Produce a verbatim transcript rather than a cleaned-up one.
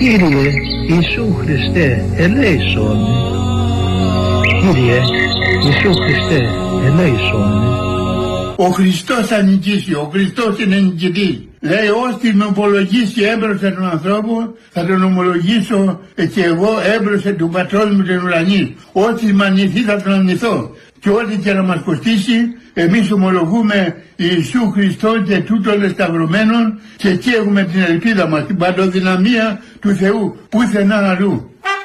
Κύριε Ιησού Χριστέ, ελέησον. Κύριε Ιησού Χριστέ, ελέησον. Ο Χριστός θα νικήσει, ο Χριστός είναι νικητή. Λέει, όσοι με ομολογήσει έμπροσθεν των ανθρώπων, θα τον ομολογήσω και εγώ έμπροσθεν του Πατρός μου των ουρανής. Όσοι με αρνηθεί θα τον αρνηθώ. Και ό,τι και να μας κοστίσει, εμείς ομολογούμε Ιησού Χριστό και τούτων εσταυρωμένων, και εκεί έχουμε την ελπίδα μας, την παντοδυναμία του Θεού, πουθενά αλλού.